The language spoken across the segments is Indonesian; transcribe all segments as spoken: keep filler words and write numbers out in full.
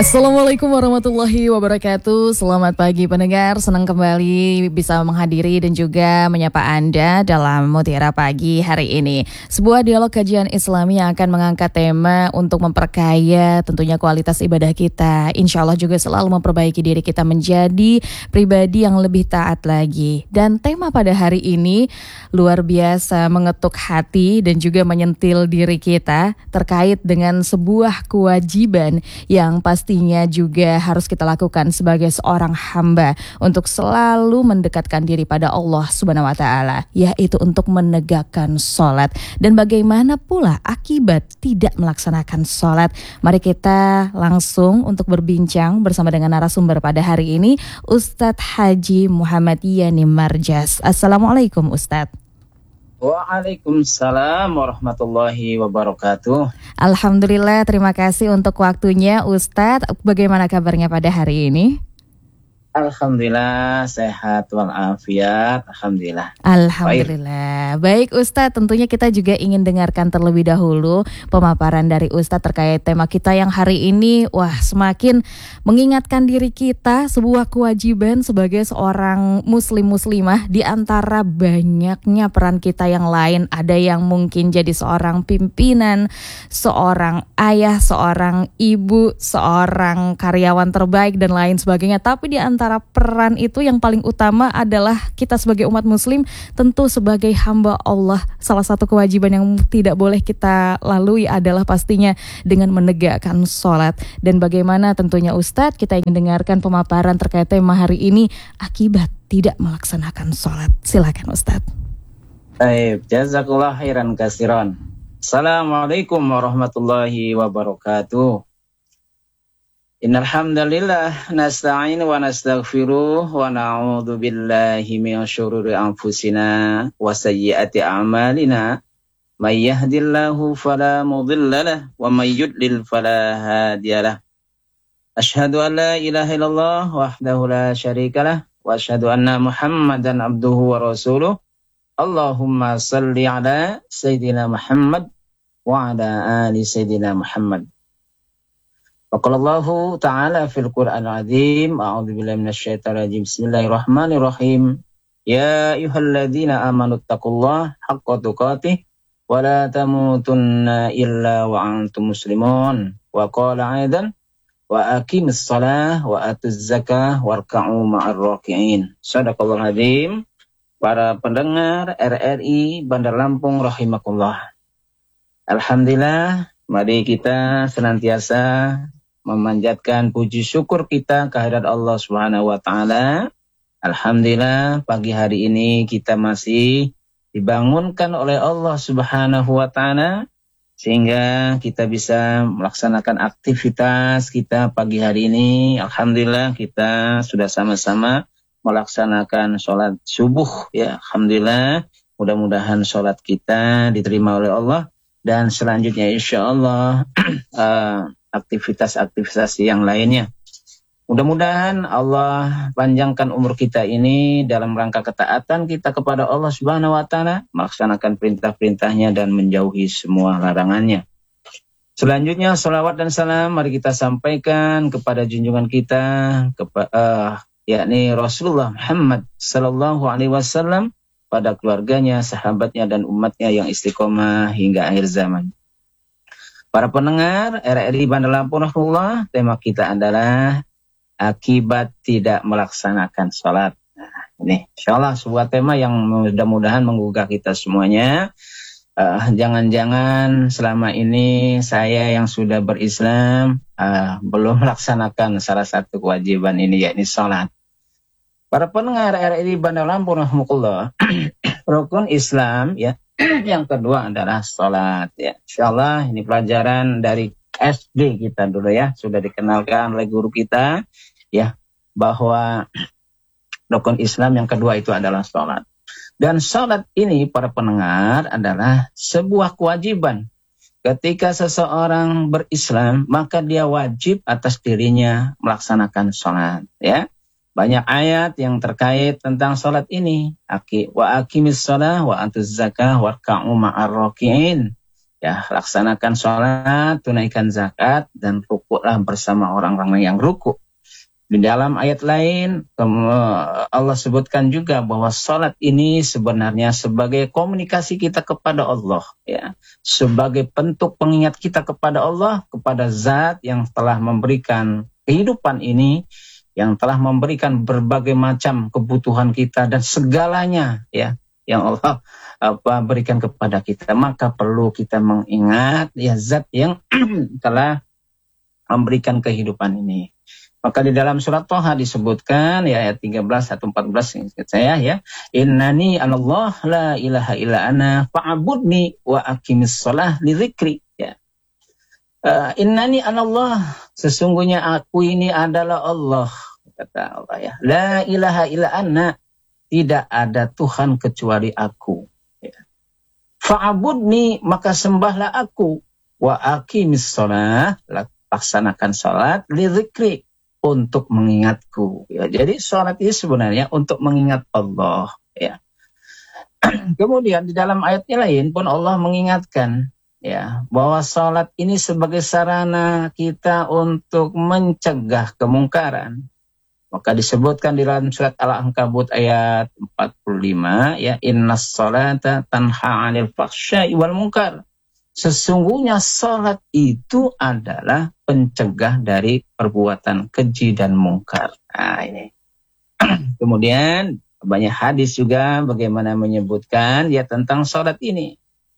Assalamualaikum warahmatullahi wabarakatuh. Selamat pagi pendengar, senang kembali bisa menghadiri dan juga menyapa Anda dalam Mutiara Pagi hari ini. Sebuah dialog kajian Islami yang akan mengangkat tema untuk memperkaya tentunya kualitas ibadah kita. Insya Allah juga selalu memperbaiki diri kita menjadi pribadi yang lebih taat lagi. Dan tema pada hari ini luar biasa mengetuk hati dan juga menyentil diri kita terkait dengan sebuah kewajiban yang pasti pastinya juga harus kita lakukan sebagai seorang hamba untuk selalu mendekatkan diri pada Allah Subhanahu wa taala, yaitu untuk menegakkan sholat. Dan bagaimana pula akibat tidak melaksanakan sholat? Mari kita langsung untuk berbincang bersama dengan narasumber pada hari ini, Ustadz Haji Muhammad Yani Marjas. Assalamualaikum Ustadz. Waalaikumsalam warahmatullahi wabarakatuh. Alhamdulillah, terima kasih untuk waktunya Ustadz. Bagaimana kabarnya pada hari ini? Alhamdulillah sehat walafiat. Alhamdulillah. Alhamdulillah. Baik, Baik Ustadz, tentunya kita juga ingin dengarkan terlebih dahulu pemaparan dari Ustadz terkait tema kita yang hari ini. Wah, semakin mengingatkan diri kita sebuah kewajiban sebagai seorang muslim muslimah di antara banyaknya peran kita yang lain. Ada yang mungkin jadi seorang pimpinan, seorang ayah, seorang ibu, seorang karyawan terbaik dan lain sebagainya. Tapi di antara Antara peran itu yang paling utama adalah kita sebagai umat muslim, tentu sebagai hamba Allah. Salah satu kewajiban yang tidak boleh kita lalui adalah pastinya dengan menegakkan sholat. Dan bagaimana tentunya Ustadz, kita ingin dengarkan pemaparan terkait tema hari ini, akibat tidak melaksanakan sholat. Silakan Ustadz. Baik, jazakallah khairan katsiran. Assalamualaikum warahmatullahi wabarakatuh. Innal hamdalillah nasta'in wa nastaghfiruh wa na'udzu billahi min syururi anfusina wa sayyiati a'malina. May yahdihillahu fala mudilla lahu wa may yudlil fala hadiyalah. Asyhadu an la ilaha illallah wahdahu la syarika lah wa asyhadu anna Muhammadan abduhu wa rasuluh. Allahumma shalli ala sayyidina Muhammad wa ala ali sayyidina Muhammad. Waqalallahu ta'ala fil Qur'an al-azim. A'udzu billahi minasyaitonir rajim. Bismillahirrahmanirrahim. Ya ayyuhalladzina amanu taqullaha haqqa tuqatih wa la tamutunna illa wa antum muslimun. Wa qala aidan wa aqimis shalah wa atuz zakah warka'u ma'ar raki'in. Shadaqallahul azim. Para pendengar R R I Bandar Lampung rahimakumullah. Alhamdulillah, mari kita senantiasa memanjatkan puji syukur kita kehadirat Allah Subhanahu wa taala. Alhamdulillah, pagi hari ini kita masih dibangunkan oleh Allah Subhanahu wa taala sehingga kita bisa melaksanakan aktivitas kita pagi hari ini. Alhamdulillah, kita sudah sama-sama melaksanakan sholat subuh ya. Alhamdulillah, mudah-mudahan sholat kita diterima oleh Allah dan selanjutnya insya Allah uh, aktivitas-aktivitas yang lainnya. Mudah-mudahan Allah panjangkan umur kita ini dalam rangka ketaatan kita kepada Allah Subhanahu wa taala, melaksanakan perintah-perintahnya dan menjauhi semua larangannya. Selanjutnya salawat dan salam mari kita sampaikan kepada junjungan kita kepa, uh, yakni Rasulullah Muhammad sallallahu alaihi wasallam, pada keluarganya, sahabatnya dan umatnya yang istiqomah hingga akhir zaman. Para pendengar R R I Bandar Lampung rahimahullah, tema kita adalah akibat tidak melaksanakan sholat. Nah, ini insyaallah sebuah tema yang mudah-mudahan menggugah kita semuanya. Uh, jangan-jangan selama ini saya yang sudah berislam uh, belum melaksanakan salah satu kewajiban ini, yakni sholat. Para pendengar R R I Bandar Lampung rahimahullah, rukun Islam ya. Yang kedua adalah sholat ya. Insyaallah ini pelajaran dari S D kita dulu ya, sudah dikenalkan oleh guru kita ya, bahwa rukun Islam yang kedua itu adalah sholat. Dan sholat ini para pendengar adalah sebuah kewajiban. Ketika seseorang berislam, maka dia wajib atas dirinya melaksanakan sholat ya. Banyak ayat yang terkait tentang sholat ini. Aki wa aqimis shalah wa atuz zakah warka'u ma'ar raki'in. Ya, laksanakan sholat, tunaikan zakat, dan rukuklah bersama orang-orang yang rukuk. Di dalam ayat lain, Allah sebutkan juga bahwa sholat ini sebenarnya sebagai komunikasi kita kepada Allah. Ya, sebagai bentuk pengingat kita kepada Allah, kepada Zat yang telah memberikan kehidupan ini, yang telah memberikan berbagai macam kebutuhan kita dan segalanya, ya, yang Allah apa, berikan kepada kita. Maka perlu kita mengingat ya Zat yang telah memberikan kehidupan ini. Maka di dalam surat Thaha disebutkan ya ayat tiga belas atau empat belas ingat saya ya, innani anallah la ilaha illa ana fa'budni wa aqimis shalah li dzikri, ya. Uh, innani anallah, sesungguhnya aku ini adalah Allah, kata Allah ya. La ilaha illa ana, tidak ada Tuhan kecuali aku. Ya. Fa'budni, maka sembahlah aku, wa aqimis shalah, laksanakan salat, li dzikri, untuk mengingatku. Ya, jadi sholat ini sebenarnya untuk mengingat Allah. Ya. Kemudian di dalam ayatnya lain pun Allah mengingatkan ya bahwa sholat ini sebagai sarana kita untuk mencegah kemungkaran. Maka disebutkan di dalam surat Al-Ankabut ayat empat puluh lima ya, innas sholata tanha 'anil fahsya'i wal munkar. Sesungguhnya sholat itu adalah pencegah dari perbuatan keji dan mungkar. Nah ini. Kemudian banyak hadis juga bagaimana menyebutkan ya tentang sholat ini.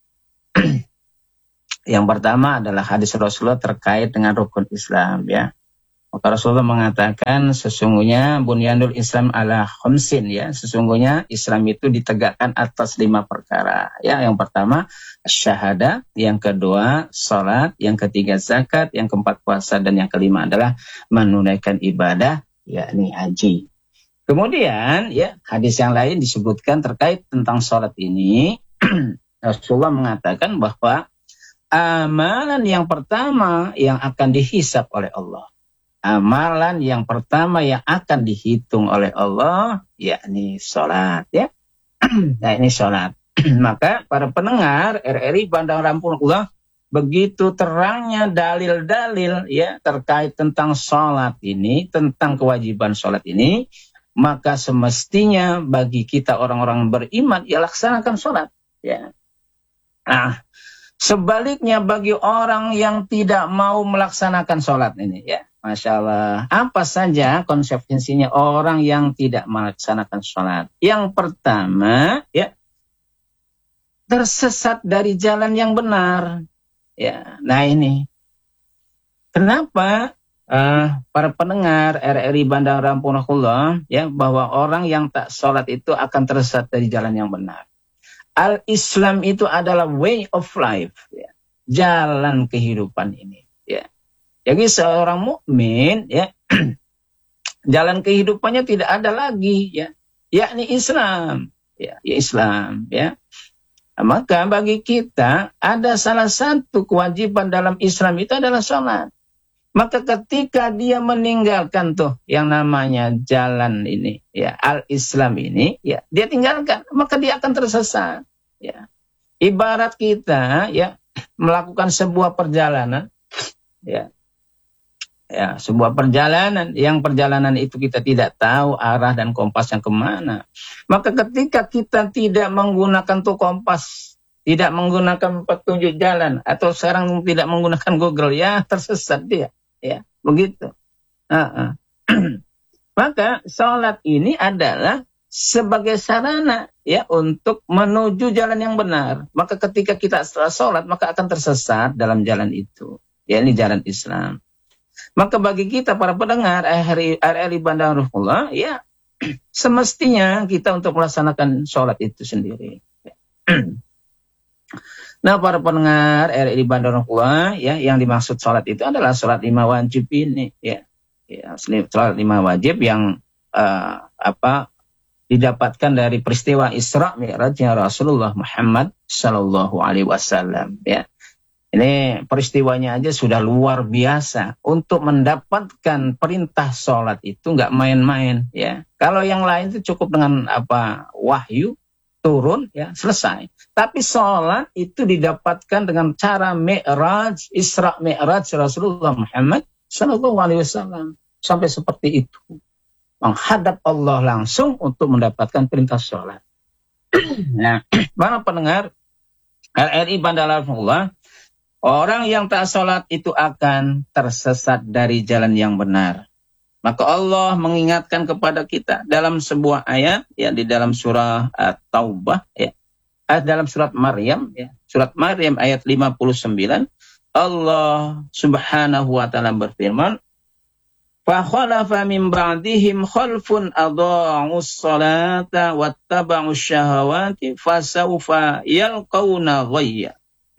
Yang pertama adalah hadis Rasulullah terkait dengan rukun Islam ya. Maka Rasulullah mengatakan sesungguhnya bunyanul Islam ala khamsin ya. Sesungguhnya Islam itu ditegakkan atas lima perkara. Ya, yang pertama syahadah, yang kedua salat, yang ketiga zakat, yang keempat puasa, dan yang kelima adalah menunaikan ibadah yakni haji. Kemudian ya hadis yang lain disebutkan terkait tentang salat ini. Rasulullah mengatakan bahwa amalan yang pertama yang akan dihisab oleh Allah, amalan yang pertama yang akan dihitung oleh Allah yakni sholat ya. Nah ini sholat. Maka para pendengar R R I Bandang Rampunullah, begitu terangnya dalil-dalil ya terkait tentang sholat ini, tentang kewajiban sholat ini, maka semestinya bagi kita orang-orang beriman ya laksanakan sholat ya. Nah sebaliknya bagi orang yang tidak mau melaksanakan sholat ini ya, Masya Allah, apa saja konsekuensinya orang yang tidak melaksanakan sholat? Yang pertama, ya, tersesat dari jalan yang benar. Ya, nah ini, kenapa uh, para pendengar R R I Bandang Rampunullah, ya, bahwa orang yang tak sholat itu akan tersesat dari jalan yang benar? Al-Islam itu adalah way of life, ya, jalan kehidupan ini. Ya. Jadi seorang mukmin ya jalan kehidupannya tidak ada lagi ya, yakni Islam ya, ya Islam ya. Nah, maka bagi kita ada salah satu kewajiban dalam Islam itu adalah sholat. Maka ketika dia meninggalkan tuh yang namanya jalan ini ya, al-Islam ini ya, dia tinggalkan, maka dia akan tersesat ya. Ibarat kita ya melakukan sebuah perjalanan ya. Ya, sebuah perjalanan, yang perjalanan itu kita tidak tahu arah dan kompas yang kemana. Maka ketika kita tidak menggunakan tuh kompas, tidak menggunakan petunjuk jalan, atau sekarang tidak menggunakan Google, ya tersesat dia. Ya, begitu. Uh-uh. Maka sholat ini adalah sebagai sarana ya untuk menuju jalan yang benar. Maka ketika kita setelah sholat, maka akan tersesat dalam jalan itu. Ya, ini jalan Islam. Maka bagi kita para pendengar R R I Bandang Rampunullah ya semestinya kita untuk melaksanakan sholat itu sendiri. Nah para pendengar R R I Bandang Rampunullah ya, yang dimaksud sholat itu adalah sholat lima wajib ini ya, ya sholat lima wajib yang uh, apa didapatkan dari peristiwa Isra Mi'rajnya Rasulullah Muhammad Sallallahu Alaihi Wasallam ya. Ini peristiwanya aja sudah luar biasa. Untuk mendapatkan perintah sholat itu nggak main-main ya. Kalau yang lain itu cukup dengan apa wahyu, turun, ya selesai. Tapi sholat itu didapatkan dengan cara mi'raj, Isra Mi'raj Rasulullah Muhammad Sallallahu Alaihi Wasallam, sampai seperti itu, menghadap Allah langsung untuk mendapatkan perintah sholat. Nah, para pendengar R R I Bandar Allah, orang yang tak sholat itu akan tersesat dari jalan yang benar. Maka Allah mengingatkan kepada kita dalam sebuah ayat, ya, di dalam surah At-Taubah, ya, dalam surat Maryam, ya, surat Maryam ayat lima puluh sembilan, Allah Subhanahu wa taala berfirman, "Fa khalafa min ba'dihim khalfun adha'us salata wattaba'us syahawati fasawfa yalqauna ghayya."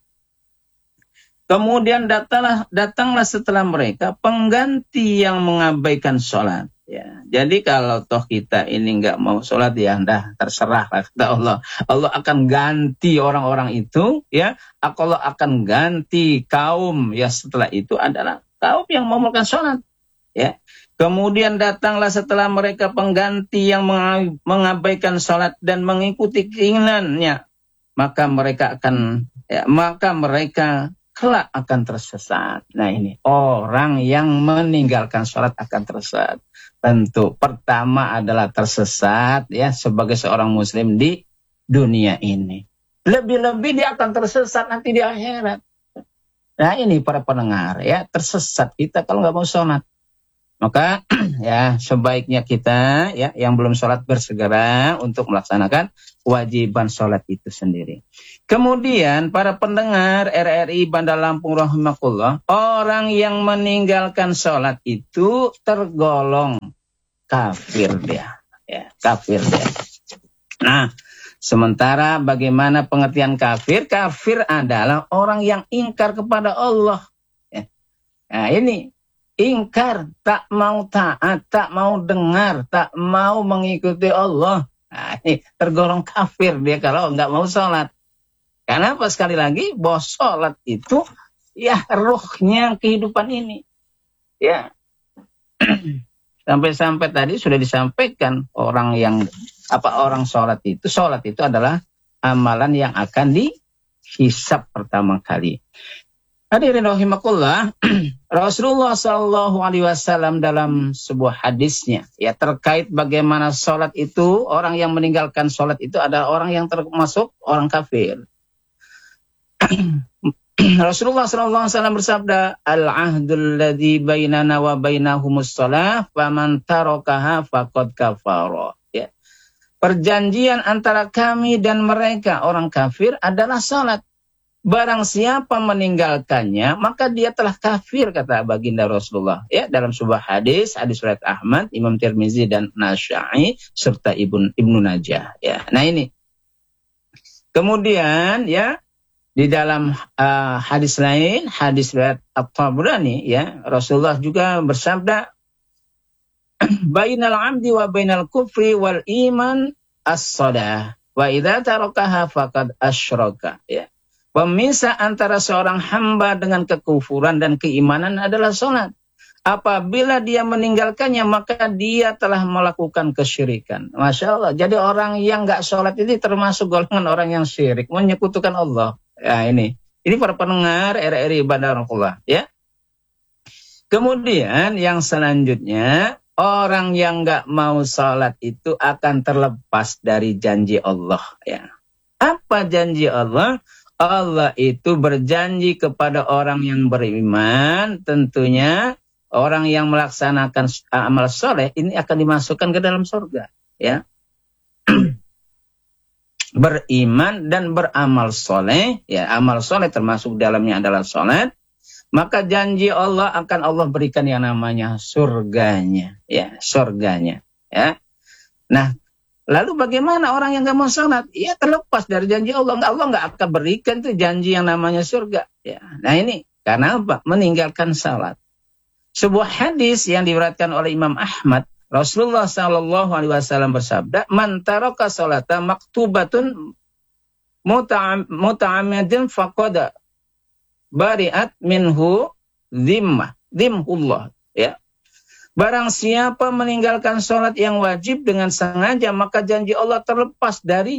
Kemudian datanglah, datanglah setelah mereka pengganti yang mengabaikan sholat. Ya, jadi kalau toh kita ini nggak mau sholat, ya dah terserah kata Allah. Allah akan ganti orang-orang itu, ya. Allah akan ganti kaum ya setelah itu adalah kaum yang mau melakukan sholat. Ya. Kemudian datanglah setelah mereka pengganti yang mengabaikan sholat dan mengikuti keinginannya, maka mereka akan, ya, maka mereka kelak akan tersesat. Nah ini, orang yang meninggalkan sholat akan tersesat. Tentu pertama adalah tersesat, ya, sebagai seorang muslim di dunia ini. Lebih-lebih dia akan tersesat nanti di akhirat. Nah ini para pendengar, ya, tersesat kita kalau nggak mau sholat. Maka ya sebaiknya kita, ya, yang belum sholat bersegera untuk melaksanakan kewajiban sholat itu sendiri. Kemudian para pendengar R R I Bandar Lampung rahimakumullah, orang yang meninggalkan sholat itu tergolong kafir dia, ya, kafir dia. Nah, sementara bagaimana pengertian kafir? Kafir adalah orang yang ingkar kepada Allah. Ya. Nah ini, ingkar, tak mau taat, tak mau dengar, tak mau mengikuti Allah. Nah, ini tergolong kafir dia kalau nggak mau sholat. Karena apa? Sekali lagi, bahwa sholat itu, ya, ruhnya kehidupan ini. Ya, sampai-sampai tadi sudah disampaikan, orang yang apa orang sholat itu, sholat itu adalah amalan yang akan dihisab pertama kali. Hadirin rahimakumullah, Rasulullah Shallallahu Alaihi Wasallam dalam sebuah hadisnya, ya, terkait bagaimana sholat itu, orang yang meninggalkan sholat itu adalah orang yang termasuk orang kafir. Rasulullah Shallallahu Alaihi Wasallam bersabda, "Al-ahdul ladzi bainana wa bainahumus shalah, faman tarakaha faqad kafara." Ya. Perjanjian antara kami dan mereka orang kafir adalah sholat. Barang siapa meninggalkannya, maka dia telah kafir, kata baginda Rasulullah. Ya, dalam sebuah hadis, hadis riwayat Ahmad, Imam Tirmizi dan Nasyai serta Ibnu Ibnu Najah. Ya, nah ini. Kemudian, ya, di dalam uh, hadis lain, hadis riwayat At-Tabrani, ya, Rasulullah juga bersabda, "Bainal 'abdi wa bainal kufri wal iman as-shalah, wa idza tarakaha faqad asyraka." Ya. Pemisah antara seorang hamba dengan kekufuran dan keimanan adalah sholat. Apabila dia meninggalkannya, maka dia telah melakukan kesyirikan. Masya Allah. Jadi orang yang nggak sholat ini termasuk golongan orang yang syirik, menyekutukan Allah. Ya ini, ini para pendengar R R I Bandar Allah, ya. Kemudian yang selanjutnya, orang yang nggak mau sholat itu akan terlepas dari janji Allah. Ya. Apa janji Allah? Allah itu berjanji kepada orang yang beriman, tentunya orang yang melaksanakan amal soleh ini akan dimasukkan ke dalam surga, ya. Beriman dan beramal soleh, ya, amal soleh termasuk dalamnya adalah sholat, maka janji Allah akan Allah berikan yang namanya surganya, ya, surganya, ya. Nah, lalu bagaimana orang yang nggak mau sholat? Ya terlepas dari janji Allah. Allah nggak akan berikan tuh janji yang namanya surga. Ya. Nah ini karena apa? Meninggalkan sholat. Sebuah hadis yang diriwayatkan oleh Imam Ahmad, Rasulullah Shallallahu Alaihi Wasallam bersabda, "Man taraka sholata maktubatun muta'ammadin faqad bari'at minhu dhimmah, dhimhullah." Ya. Barang siapa meninggalkan sholat yang wajib dengan sengaja, maka janji Allah terlepas darinya.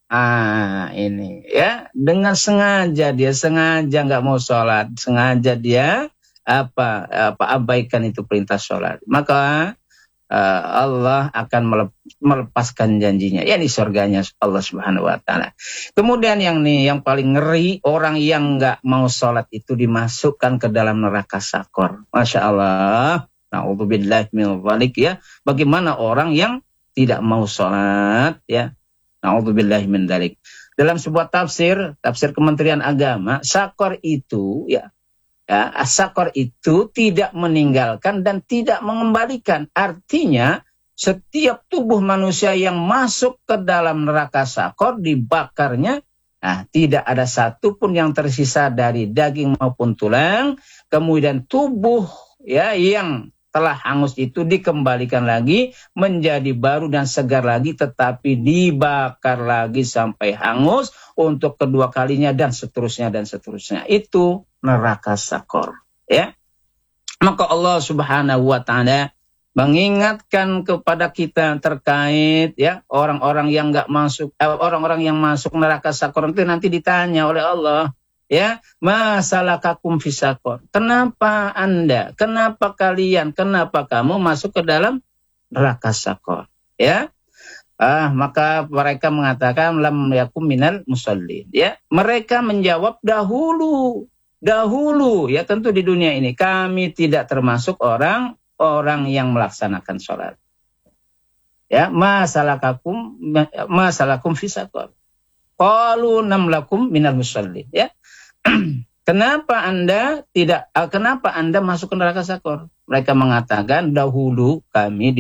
Ah, ini ya, dengan sengaja dia sengaja nggak mau sholat, sengaja dia apa apa abaikan itu perintah sholat, maka uh, Allah akan melep, melepaskan janjinya, ya di surganya Allah Subhanahu Wa Taala. Kemudian yang nih yang paling ngeri, orang yang nggak mau sholat itu dimasukkan ke dalam neraka sakor. Masya Allah. Na'udzubillahi minal dzalik ya. Bagaimana orang yang tidak mau sholat ya. Na'udzubillahi min dzalik. Dalam sebuah tafsir, tafsir Kementerian Agama, sakor itu ya, ya sakor itu tidak meninggalkan dan tidak mengembalikan. Artinya setiap tubuh manusia yang masuk ke dalam neraka sakor dibakarnya, nah, tidak ada satupun yang tersisa dari daging maupun tulang. Kemudian tubuh ya yang telah hangus itu dikembalikan lagi menjadi baru dan segar lagi, tetapi dibakar lagi sampai hangus untuk kedua kalinya dan seterusnya dan seterusnya. Itu neraka sakor ya. Maka Allah Subhanahu Wa Taala mengingatkan kepada kita terkait ya orang-orang yang nggak masuk, eh, orang-orang yang masuk neraka sakor itu nanti ditanya oleh Allah. Ya, masalakakum fisakor. Kenapa Anda, kenapa kalian, kenapa kamu masuk ke dalam neraka sakor? Ya, ah, maka mereka mengatakan lam yakum minal musallin. Ya, mereka menjawab dahulu, dahulu. Ya, tentu di dunia ini kami tidak termasuk orang orang yang melaksanakan sholat. Ya, masalakakum, masalakum fisakor. Qalu namlakum minal musallin. Ya. Kenapa Anda tidak kenapa Anda masuk ke neraka sakor? Mereka mengatakan dahulu kami